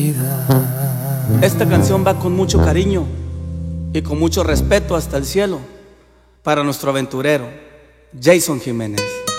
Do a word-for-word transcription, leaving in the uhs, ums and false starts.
Esta canción va con mucho cariño y con mucho respeto hasta el cielo para nuestro aventurero Jason Jiménez.